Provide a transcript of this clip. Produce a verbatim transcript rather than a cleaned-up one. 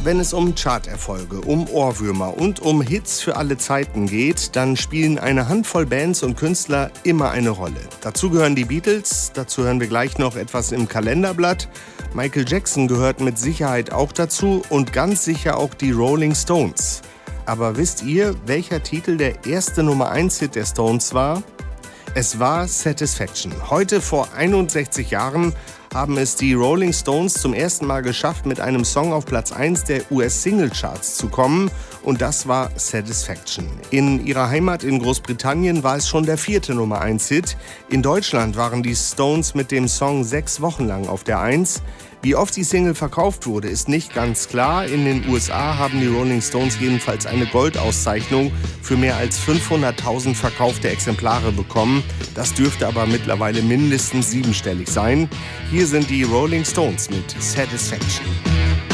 Wenn es um Charterfolge, um Ohrwürmer und um Hits für alle Zeiten geht, dann spielen eine Handvoll Bands und Künstler immer eine Rolle. Dazu gehören die Beatles, dazu hören wir gleich noch etwas im Kalenderblatt. Michael Jackson gehört mit Sicherheit auch dazu und ganz sicher auch die Rolling Stones. Aber wisst ihr, welcher Titel der erste Nummer eins Hit der Stones war? Es war Satisfaction. Heute vor einundsechzig Jahren haben es die Rolling Stones zum ersten Mal geschafft, mit einem Song auf Platz eins der U S-Singlecharts zu kommen. Und das war Satisfaction. In ihrer Heimat in Großbritannien war es schon der vierte Nummer eins Hit. In Deutschland waren die Stones mit dem Song sechs Wochen lang auf der eins. Wie oft die Single verkauft wurde, ist nicht ganz klar. In den U S A haben die Rolling Stones jedenfalls eine Goldauszeichnung für mehr als fünfhunderttausend verkaufte Exemplare bekommen. Das dürfte aber mittlerweile mindestens siebenstellig sein. Hier sind die Rolling Stones mit Satisfaction.